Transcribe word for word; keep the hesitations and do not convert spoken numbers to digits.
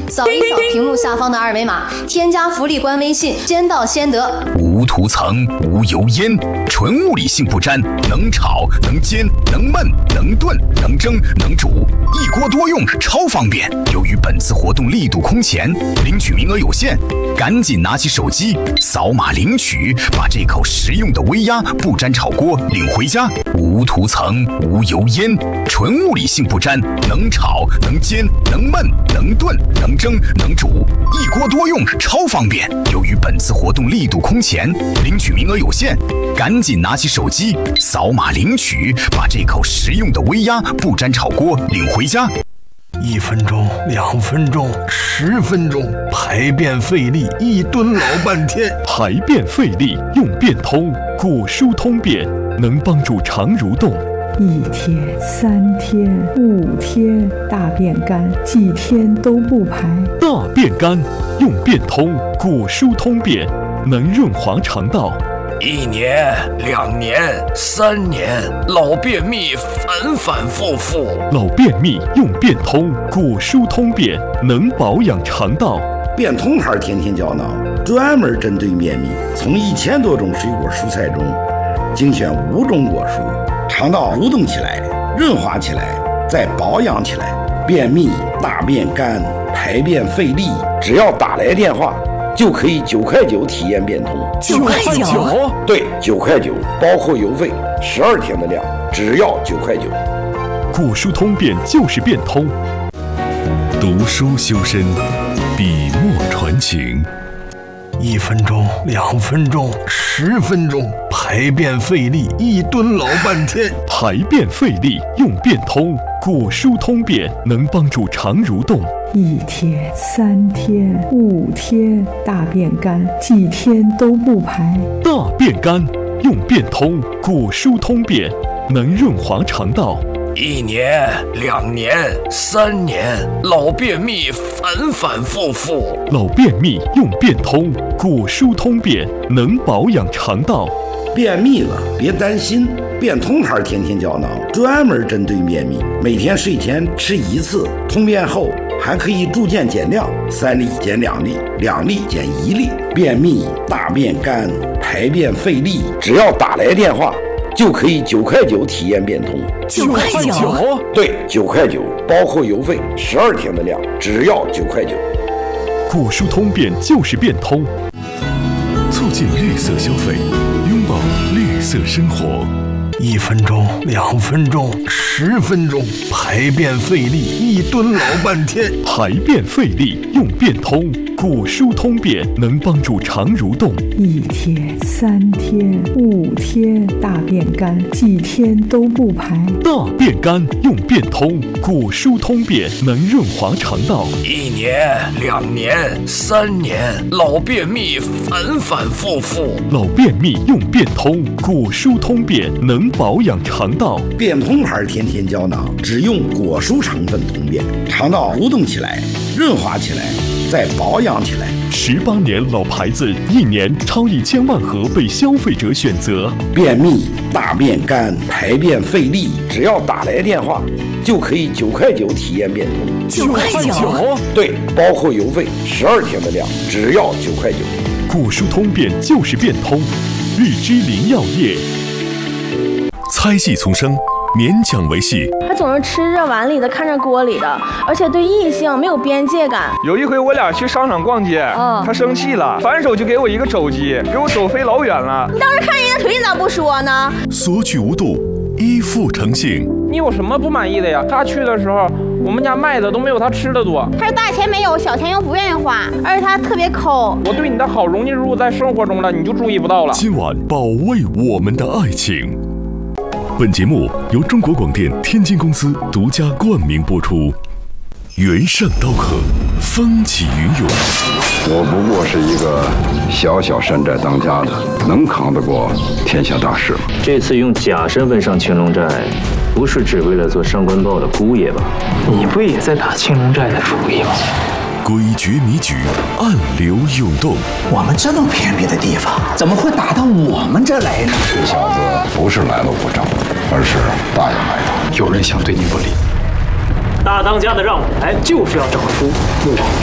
扫一扫屏幕下方的二维码，添加福利官微信，先到先得。 无涂层，无油烟，纯物理性不粘，能炒能煎能焖能炖能蒸能煮，一锅多用，超方便。由于本次活动力度空前，领取名额有限，赶紧拿起手机扫码领取，把这口实用的微压不粘炒锅领回家。无涂层，无油烟，纯物理性不粘，能炒能煎能焖能炖能蒸能煮，一锅多用，超方便。由于本次活动力度空前，领取名额有限，赶紧拿起手机扫码领取，把这口实用的微压不粘炒锅领回家。 一分钟，两分钟，十分钟，排便费力，一蹲老半天。 排便费力用便通，果蔬通便，能帮助肠蠕动。 一天、三天、五天，大便干，几天都不排。 大便干用便通，果蔬通便，能润滑肠道。 一年、两年、三年，老便秘反反复复。 老便秘用便通，果蔬通便，能保养肠道。 便通牌天天胶囊专门针对便秘，从一千多种水果蔬菜中精选五种果蔬，肠道蠕动起来，润滑起来，再保养起来。便秘、大便干、排便费力，只要打来电话就可以九块九体验便通。 九块九？ 对，九块九，包括邮费，十二天的量，只要九块九。 果蔬通便就是便通。 读书修身，笔墨传情。 一分钟，两分钟，十分钟，排便费力，一蹲老半天。 排便费力用便通，果蔬通便，能帮助肠蠕动。 一天、三天、五天，大便干，几天都不排。 大便干用便通，果蔬通便，能润滑肠道。 一年、两年、三年，老便秘反反复复。 老便秘用便通，果蔬通便，能保养肠道。 便秘了别担心，便通牌天天胶囊专门针对便秘，每天睡前吃一次，通便后还可以逐渐减量，三粒减两粒，两粒减一粒。便秘、大便干、排便费力，只要打来电话就可以九块九体验便通。 九块九？ 对，九块九，包括邮费，十二天的量，只要九块九。 果蔬通便就是便通， 促进绿色消费，拥抱绿色生活。 一分钟，两分钟，十分钟，排便费力，一蹲老半天。 排便费力用便通，果蔬通便，能帮助肠蠕动。 一天、三天、五天，大便干，几天都不排。 大便干用便通，果蔬通便，能润滑肠道。 一年、两年、三年，老便秘反反复复。 老便秘用便通，果蔬通便，能保养肠道。 便通牌天天胶囊只用果蔬成分通便，肠道蠕动起来，润滑起来，再保养起来。 十八年老牌子，一年超一千万盒被消费者选择。 便秘、大便干、排便费力，只要打来电话就可以九块九体验便通。 九块九？ 对，包括邮费，十二天的量，只要九块九。 果蔬通便就是便通，日之林药业。 猜戏丛生，勉强维系。 他总是吃着碗里的，看着锅里的，而且对异性没有边界感。 有一回我俩去商场逛街，嗯、他生气了，反手就给我一个肘击，给我肘飞老远了。 你当时看人家腿，你咋不说呢？ 索取无度，依附诚信。 你有什么不满意的呀？他去的时候，我们家卖的都没有他吃的多。 他是大钱没有，小钱又不愿意花，而且他特别抠。 我对你的好融进入在生活中了，你就注意不到了。 今晚保卫我们的爱情。本节目由中国广电天津公司独家冠名播出。原上刀客，风起云涌。 我不过是一个小小山寨当家的，能扛得过天下大事吗？ 这次用假身份上青龙寨，不是只为了做上官报的姑爷吧？ 你不也在打青龙寨的主意吗？ 诡谲迷局，暗流涌动。 我们这么偏僻的地方，怎么会打到我们这来呢？ 这小子不是来路不正，而是大有来头。 有人想对你不利。 大当家的让舞台就是要找出不